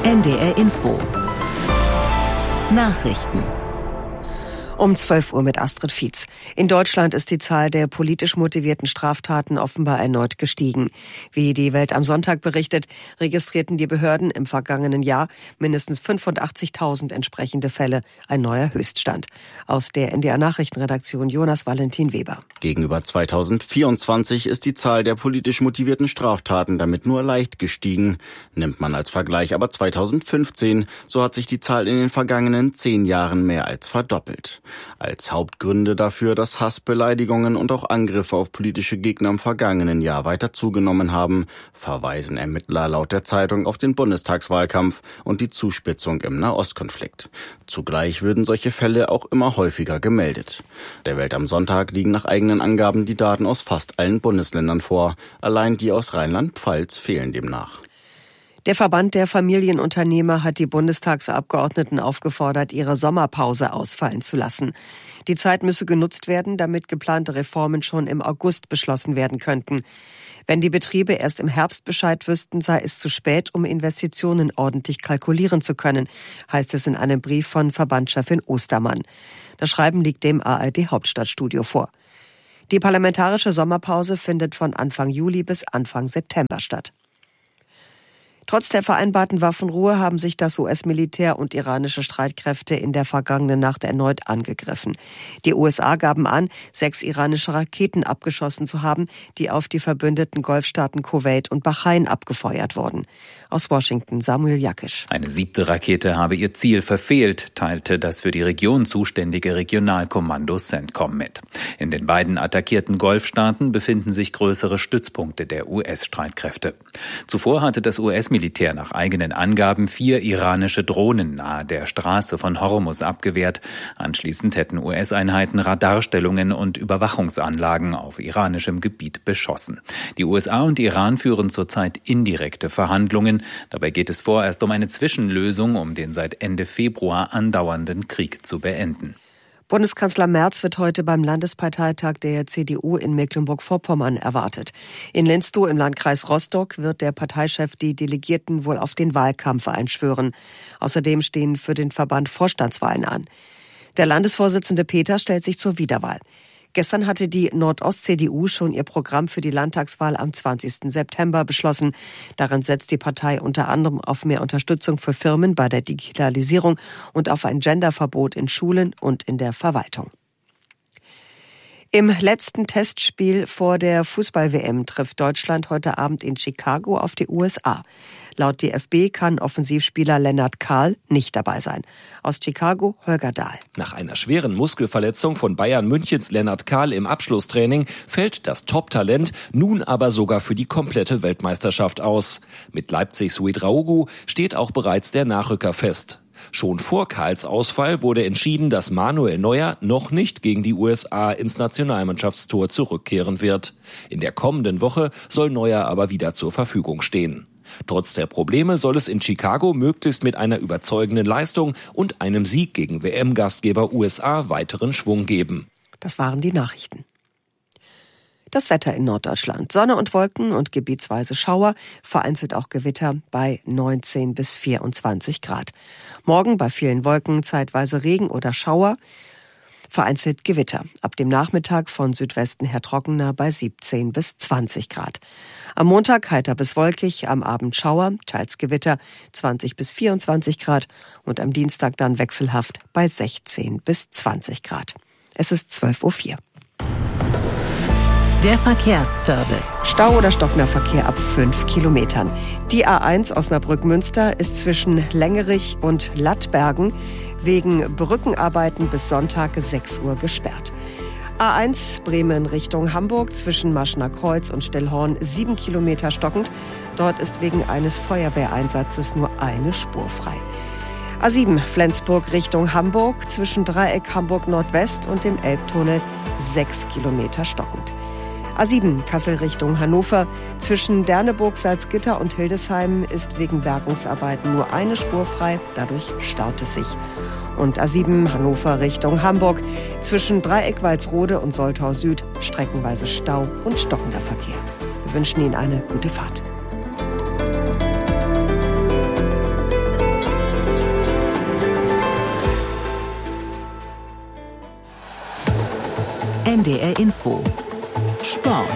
NDR Info. Nachrichten. Um 12 Uhr mit Astrid Fietz. In Deutschland ist die Zahl der politisch motivierten Straftaten offenbar erneut gestiegen. Wie die Welt am Sonntag berichtet, registrierten die Behörden im vergangenen Jahr mindestens 85.000 entsprechende Fälle, ein neuer Höchststand. Aus der NDR Nachrichtenredaktion Jonas Valentin Weber. Gegenüber 2024 ist die Zahl der politisch motivierten Straftaten damit nur leicht gestiegen. Nimmt man als Vergleich aber 2015, so hat sich die Zahl in den vergangenen 10 Jahren mehr als verdoppelt. Als Hauptgründe dafür, dass Hass, Beleidigungen und auch Angriffe auf politische Gegner im vergangenen Jahr weiter zugenommen haben, verweisen Ermittler laut der Zeitung auf den Bundestagswahlkampf und die Zuspitzung im Nahostkonflikt. Zugleich würden solche Fälle auch immer häufiger gemeldet. Der Welt am Sonntag liegen nach eigenen Angaben die Daten aus fast allen Bundesländern vor. Allein die aus Rheinland-Pfalz fehlen demnach. Der Verband der Familienunternehmer hat die Bundestagsabgeordneten aufgefordert, ihre Sommerpause ausfallen zu lassen. Die Zeit müsse genutzt werden, damit geplante Reformen schon im August beschlossen werden könnten. Wenn die Betriebe erst im Herbst Bescheid wüssten, sei es zu spät, um Investitionen ordentlich kalkulieren zu können, heißt es in einem Brief von Verbandschefin Ostermann. Das Schreiben liegt dem ARD Hauptstadtstudio vor. Die parlamentarische Sommerpause findet von Anfang Juli bis Anfang September statt. Trotz der vereinbarten Waffenruhe haben sich das US-Militär und iranische Streitkräfte in der vergangenen Nacht erneut angegriffen. Die USA gaben an, 6 iranische Raketen abgeschossen zu haben, die auf die verbündeten Golfstaaten Kuwait und Bahrain abgefeuert wurden. Aus Washington Samuel Jakisch. Eine 7. Rakete habe ihr Ziel verfehlt, teilte das für die Region zuständige Regionalkommando CENTCOM mit. In den beiden attackierten Golfstaaten befinden sich größere Stützpunkte der US-Streitkräfte. Zuvor hatte das US-Militär nach eigenen Angaben 4 iranische Drohnen nahe der Straße von Hormuz abgewehrt. Anschließend hätten US-Einheiten Radarstellungen und Überwachungsanlagen auf iranischem Gebiet beschossen. Die USA und Iran führen zurzeit indirekte Verhandlungen. Dabei geht es vorerst um eine Zwischenlösung, um den seit Ende Februar andauernden Krieg zu beenden. Bundeskanzler Merz wird heute beim Landesparteitag der CDU in Mecklenburg-Vorpommern erwartet. In Linstow im Landkreis Rostock wird der Parteichef die Delegierten wohl auf den Wahlkampf einschwören. Außerdem stehen für den Verband Vorstandswahlen an. Der Landesvorsitzende Peter stellt sich zur Wiederwahl. Gestern hatte die Nordost-CDU schon ihr Programm für die Landtagswahl am 20. September beschlossen. Darin setzt die Partei unter anderem auf mehr Unterstützung für Firmen bei der Digitalisierung und auf ein Genderverbot in Schulen und in der Verwaltung. Im letzten Testspiel vor der Fußball-WM trifft Deutschland heute Abend in Chicago auf die USA. Laut DFB kann Offensivspieler Lennart Kahl nicht dabei sein. Aus Chicago Holger Dahl. Nach einer schweren Muskelverletzung von Bayern Münchens Lennart Kahl im Abschlusstraining fällt das Top-Talent nun aber sogar für die komplette Weltmeisterschaft aus. Mit Leipzigs Ouedraogo steht auch bereits der Nachrücker fest. Schon vor Kahls Ausfall wurde entschieden, dass Manuel Neuer noch nicht gegen die USA ins Nationalmannschaftstor zurückkehren wird. In der kommenden Woche soll Neuer aber wieder zur Verfügung stehen. Trotz der Probleme soll es in Chicago möglichst mit einer überzeugenden Leistung und einem Sieg gegen WM-Gastgeber USA weiteren Schwung geben. Das waren die Nachrichten. Das Wetter in Norddeutschland. Sonne und Wolken und gebietsweise Schauer, vereinzelt auch Gewitter bei 19 bis 24 Grad. Morgen bei vielen Wolken zeitweise Regen oder Schauer, vereinzelt Gewitter. Ab dem Nachmittag von Südwesten her trockener bei 17 bis 20 Grad. Am Montag heiter bis wolkig, am Abend Schauer, teils Gewitter 20 bis 24 Grad und am Dienstag dann wechselhaft bei 16 bis 20 Grad. Es ist 12.04 Uhr. Der Verkehrsservice. Stau oder stockender Verkehr ab 5 Kilometern. Die A1 Osnabrück-Münster ist zwischen Längerich und Lattbergen wegen Brückenarbeiten bis Sonntag 6 Uhr gesperrt. A1 Bremen Richtung Hamburg zwischen Maschner Kreuz und Stillhorn 7 Kilometer stockend. Dort ist wegen eines Feuerwehreinsatzes nur eine Spur frei. A7 Flensburg Richtung Hamburg zwischen Dreieck Hamburg Nordwest und dem Elbtunnel 6 Kilometer stockend. A7 Kassel Richtung Hannover. Zwischen Derneburg, Salzgitter und Hildesheim ist wegen Bergungsarbeiten nur eine Spur frei. Dadurch staut es sich. Und A7 Hannover Richtung Hamburg. Zwischen Dreieck Walsrode und Soltau Süd streckenweise Stau und stockender Verkehr. Wir wünschen Ihnen eine gute Fahrt. NDR Info. Sport.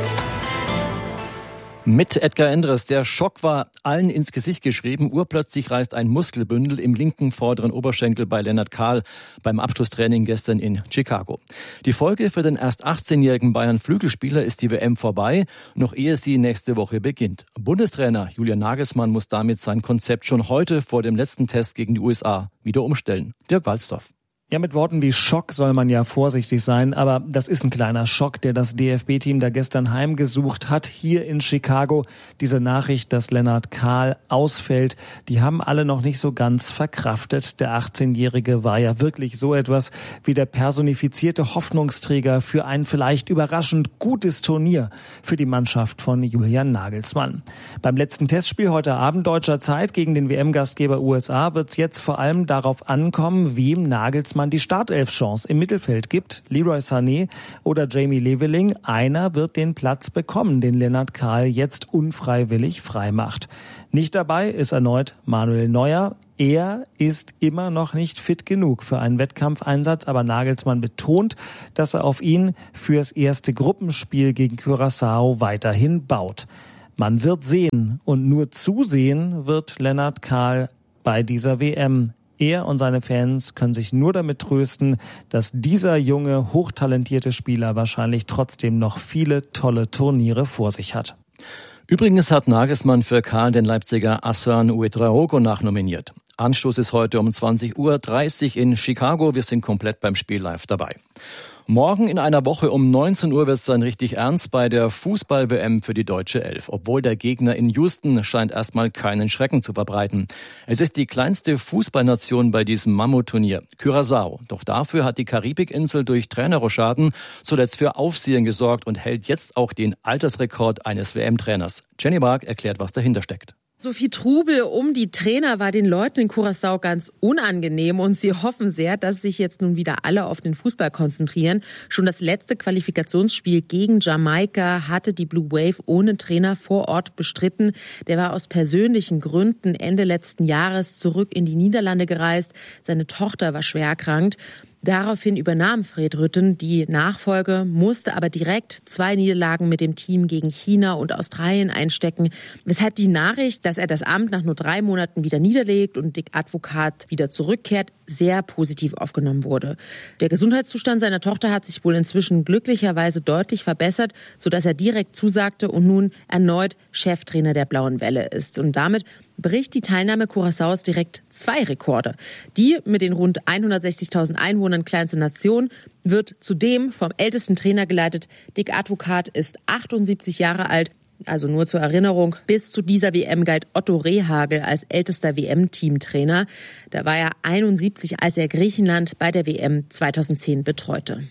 Mit Edgar Endres. Der Schock war allen ins Gesicht geschrieben. Urplötzlich reißt ein Muskelbündel im linken vorderen Oberschenkel bei Lennart Kahl beim Abschlusstraining gestern in Chicago. Die Folge für den erst 18-jährigen Bayern-Flügelspieler ist die WM vorbei, noch ehe sie nächste Woche beginnt. Bundestrainer Julian Nagelsmann muss damit sein Konzept schon heute vor dem letzten Test gegen die USA wieder umstellen. Dirk Walzdorf. Ja, mit Worten wie Schock soll man ja vorsichtig sein, aber das ist ein kleiner Schock, der das DFB-Team da gestern heimgesucht hat, hier in Chicago. Diese Nachricht, dass Lennart Kahl ausfällt, die haben alle noch nicht so ganz verkraftet. Der 18-Jährige war ja wirklich so etwas wie der personifizierte Hoffnungsträger für ein vielleicht überraschend gutes Turnier für die Mannschaft von Julian Nagelsmann. Beim letzten Testspiel heute Abend deutscher Zeit gegen den WM-Gastgeber USA wird es jetzt vor allem darauf ankommen, wem Nagelsmann die Startelf-Chance im Mittelfeld gibt, Leroy Sané oder Jamie Leveling. Einer wird den Platz bekommen, den Lennart Kahl jetzt unfreiwillig freimacht. Nicht dabei ist erneut Manuel Neuer. Er ist immer noch nicht fit genug für einen Wettkampfeinsatz, aber Nagelsmann betont, dass er auf ihn fürs erste Gruppenspiel gegen Curaçao weiterhin baut. Man wird sehen und nur zusehen wird Lennart Kahl bei dieser WM. Er und seine Fans können sich nur damit trösten, dass dieser junge, hochtalentierte Spieler wahrscheinlich trotzdem noch viele tolle Turniere vor sich hat. Übrigens hat Nagelsmann für Kahl den Leipziger Hassan Ouedraogo nachnominiert. Anstoß ist heute um 20:30 Uhr in Chicago. Wir sind komplett beim Spiel live dabei. Morgen in einer Woche um 19 Uhr wird es dann richtig ernst bei der Fußball-WM für die deutsche Elf. Obwohl der Gegner in Houston scheint erstmal keinen Schrecken zu verbreiten. Es ist die kleinste Fußballnation bei diesem Mammutturnier, Curaçao. Doch dafür hat die Karibikinsel durch Trainerrochaden zuletzt für Aufsehen gesorgt und hält jetzt auch den Altersrekord eines WM-Trainers. Jenny Bark erklärt, was dahinter steckt. So viel Trubel um die Trainer war den Leuten in Curaçao ganz unangenehm und sie hoffen sehr, dass sich jetzt nun wieder alle auf den Fußball konzentrieren. Schon das letzte Qualifikationsspiel gegen Jamaika hatte die Blue Wave ohne Trainer vor Ort bestritten. Der war aus persönlichen Gründen Ende letzten Jahres zurück in die Niederlande gereist. Seine Tochter war schwer erkrankt. Daraufhin übernahm Fred Rutten die Nachfolge, musste aber direkt 2 Niederlagen mit dem Team gegen China und Australien einstecken, weshalb die Nachricht, dass er das Amt nach nur 3 Monaten wieder niederlegt und Dick Advocaat wieder zurückkehrt, sehr positiv aufgenommen wurde. Der Gesundheitszustand seiner Tochter hat sich wohl inzwischen glücklicherweise deutlich verbessert, sodass er direkt zusagte und nun erneut Cheftrainer der Blauen Welle ist. Und damit bricht die Teilnahme Curaçaos direkt 2 Rekorde. Die mit den rund 160.000 Einwohnern kleinste Nation wird zudem vom ältesten Trainer geleitet. Dick Advocaat ist 78 Jahre alt. Also nur zur Erinnerung, bis zu dieser WM galt Otto Rehhagel als ältester WM-Teamtrainer. Da war er 71, als er Griechenland bei der WM 2010 betreute.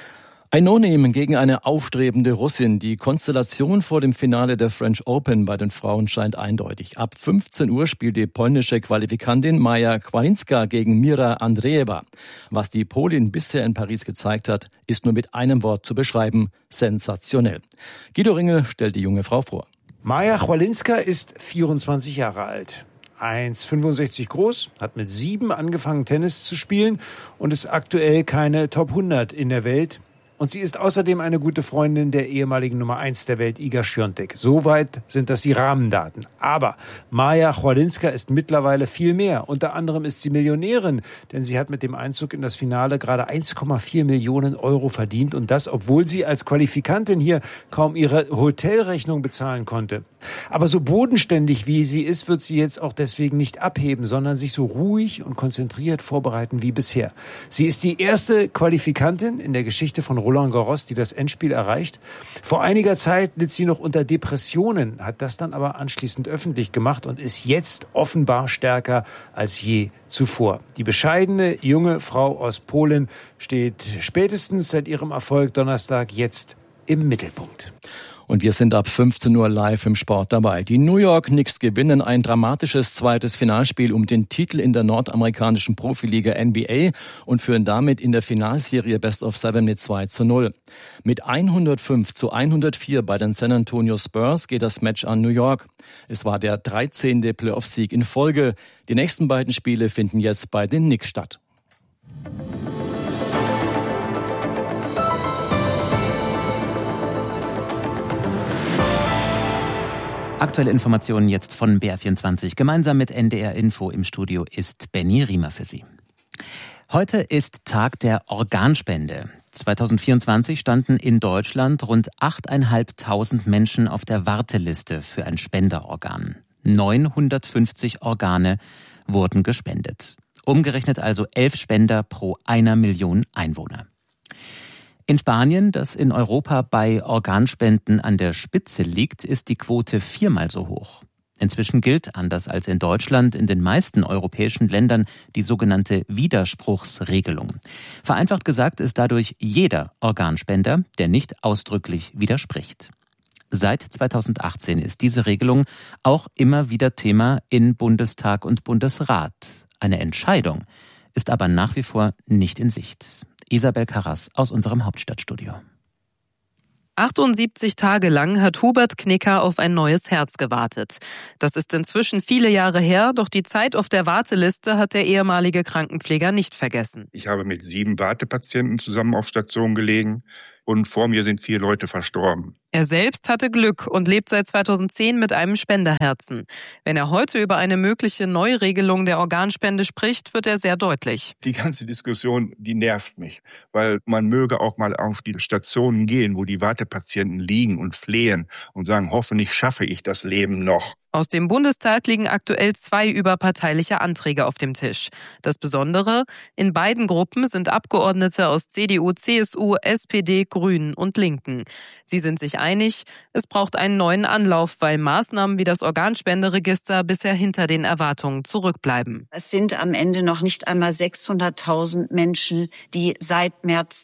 Ein No-Name gegen eine aufstrebende Russin. Die Konstellation vor dem Finale der French Open bei den Frauen scheint eindeutig. Ab 15 Uhr spielt die polnische Qualifikantin Maja Kwalinska gegen Mira Andreeva. Was die Polin bisher in Paris gezeigt hat, ist nur mit einem Wort zu beschreiben: sensationell. Guido Ringel stellt die junge Frau vor. Maja Kwalinska ist 24 Jahre alt. 1,65 groß, hat mit 7 angefangen Tennis zu spielen und ist aktuell keine Top 100 in der Welt. Und sie ist außerdem eine gute Freundin der ehemaligen Nummer 1 der Welt, Iga Świątek. Soweit sind das die Rahmendaten. Aber Maja Kwalinska ist mittlerweile viel mehr. Unter anderem ist sie Millionärin, denn sie hat mit dem Einzug in das Finale gerade 1,4 Millionen Euro verdient. Und das, obwohl sie als Qualifikantin hier kaum ihre Hotelrechnung bezahlen konnte. Aber so bodenständig wie sie ist, wird sie jetzt auch deswegen nicht abheben, sondern sich so ruhig und konzentriert vorbereiten wie bisher. Sie ist die erste Qualifikantin in der Geschichte von Roland Garros, die das Endspiel erreicht. Vor einiger Zeit litt sie noch unter Depressionen, hat das dann aber anschließend öffentlich gemacht und ist jetzt offenbar stärker als je zuvor. Die bescheidene junge Frau aus Polen steht spätestens seit ihrem Erfolg Donnerstag jetzt im Mittelpunkt. Und wir sind ab 15 Uhr live im Sport dabei. Die New York Knicks gewinnen ein dramatisches zweites Finalspiel um den Titel in der nordamerikanischen Profiliga NBA und führen damit in der Finalserie Best of 7 mit 2:0. Mit 105:104 bei den San Antonio Spurs geht das Match an New York. Es war der 13. Playoff-Sieg in Folge. Die nächsten beiden Spiele finden jetzt bei den Knicks statt. Aktuelle Informationen jetzt von BR24. Gemeinsam mit NDR Info im Studio ist Benny Riemer für Sie. Heute ist Tag der Organspende. 2024 standen in Deutschland rund 8.500 Menschen auf der Warteliste für ein Spenderorgan. 950 Organe wurden gespendet. Umgerechnet also 11 Spender pro 1 Million Einwohner. In Spanien, das in Europa bei Organspenden an der Spitze liegt, ist die Quote 4-mal so hoch. Inzwischen gilt, anders als in Deutschland, in den meisten europäischen Ländern die sogenannte Widerspruchsregelung. Vereinfacht gesagt ist dadurch jeder Organspender, der nicht ausdrücklich widerspricht. Seit 2018 ist diese Regelung auch immer wieder Thema in Bundestag und Bundesrat. Eine Entscheidung ist aber nach wie vor nicht in Sicht. Isabel Karras aus unserem Hauptstadtstudio. 78 Tage lang hat Hubert Knicker auf ein neues Herz gewartet. Das ist inzwischen viele Jahre her, doch die Zeit auf der Warteliste hat der ehemalige Krankenpfleger nicht vergessen. Ich habe mit 7 Wartepatienten zusammen auf Station gelegen und vor mir sind 4 Leute verstorben. Er selbst hatte Glück und lebt seit 2010 mit einem Spenderherzen. Wenn er heute über eine mögliche Neuregelung der Organspende spricht, wird er sehr deutlich. Die ganze Diskussion, die nervt mich, weil man möge auch mal auf die Stationen gehen, wo die Wartepatienten liegen und flehen und sagen, hoffentlich schaffe ich das Leben noch. Aus dem Bundestag liegen aktuell 2 überparteiliche Anträge auf dem Tisch. Das Besondere, in beiden Gruppen sind Abgeordnete aus CDU, CSU, SPD, Grünen und Linken. Sie sind sich einig, es braucht einen neuen Anlauf, weil Maßnahmen wie das Organspenderegister bisher hinter den Erwartungen zurückbleiben. Es sind am Ende noch nicht einmal 600.000 Menschen, die seit März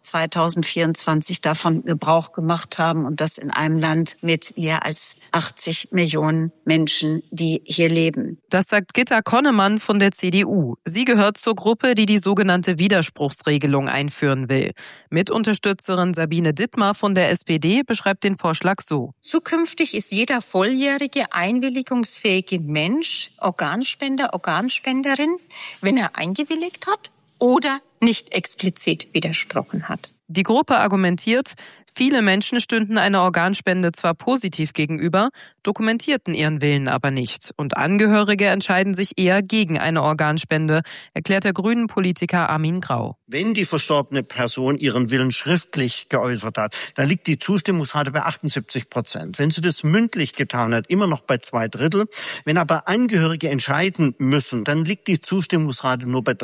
2024 davon Gebrauch gemacht haben und das in einem Land mit mehr als 80 Millionen Menschen, die hier leben. Das sagt Gitta Konnemann von der CDU. Sie gehört zur Gruppe, die die sogenannte Widerspruchsregelung einführen will. Mitunterstützerin Sabine Dittmar von der SPD beschreibt den Vorschlag so. Zukünftig ist jeder volljährige, einwilligungsfähige Mensch Organspender, Organspenderin, wenn er eingewilligt hat oder nicht explizit widersprochen hat. Die Gruppe argumentiert, viele Menschen stünden einer Organspende zwar positiv gegenüber, dokumentierten ihren Willen aber nicht. Und Angehörige entscheiden sich eher gegen eine Organspende, erklärt der Grünen-Politiker Armin Grau. Wenn die verstorbene Person ihren Willen schriftlich geäußert hat, dann liegt die Zustimmungsrate bei 78%. Wenn sie das mündlich getan hat, immer noch bei 2/3. Wenn aber Angehörige entscheiden müssen, dann liegt die Zustimmungsrate nur bei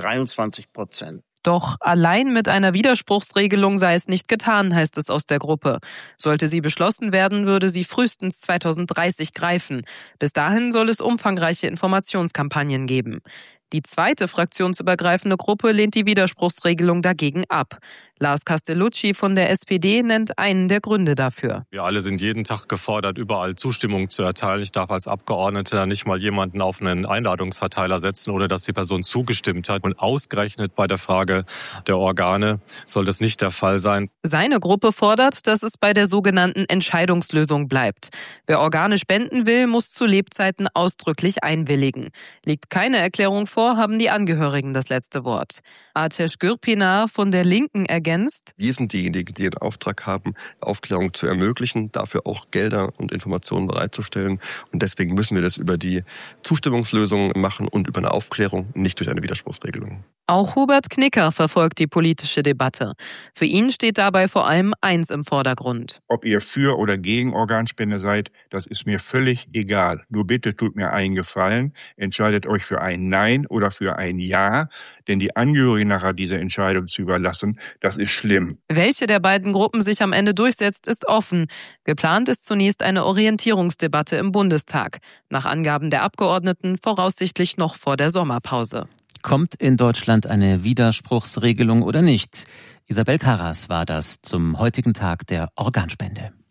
23%. Doch allein mit einer Widerspruchsregelung sei es nicht getan, heißt es aus der Gruppe. Sollte sie beschlossen werden, würde sie frühestens 2030 greifen. Bis dahin soll es umfangreiche Informationskampagnen geben. Die zweite fraktionsübergreifende Gruppe lehnt die Widerspruchsregelung dagegen ab. Lars Castellucci von der SPD nennt einen der Gründe dafür. Wir alle sind jeden Tag gefordert, überall Zustimmung zu erteilen. Ich darf als Abgeordneter nicht mal jemanden auf einen Einladungsverteiler setzen, ohne dass die Person zugestimmt hat. Und ausgerechnet bei der Frage der Organe soll das nicht der Fall sein. Seine Gruppe fordert, dass es bei der sogenannten Entscheidungslösung bleibt. Wer Organe spenden will, muss zu Lebzeiten ausdrücklich einwilligen. Liegt keine Erklärung vor, haben die Angehörigen das letzte Wort. Ateş Gürpınar von der Linken ergänzt: Wir sind diejenigen, die den Auftrag haben, Aufklärung zu ermöglichen, dafür auch Gelder und Informationen bereitzustellen. Und deswegen müssen wir das über die Zustimmungslösung machen und über eine Aufklärung, nicht durch eine Widerspruchsregelung. Auch Hubert Knicker verfolgt die politische Debatte. Für ihn steht dabei vor allem eins im Vordergrund. Ob ihr für oder gegen Organspende seid, das ist mir völlig egal. Nur bitte tut mir einen Gefallen, entscheidet euch für ein Nein oder für ein Ja, denn die Angehörigen nachher diese Entscheidung zu überlassen, das ist schlimm. Welche der beiden Gruppen sich am Ende durchsetzt, ist offen. Geplant ist zunächst eine Orientierungsdebatte im Bundestag. Nach Angaben der Abgeordneten voraussichtlich noch vor der Sommerpause. Kommt in Deutschland eine Widerspruchsregelung oder nicht? Isabel Karras war das zum heutigen Tag der Organspende.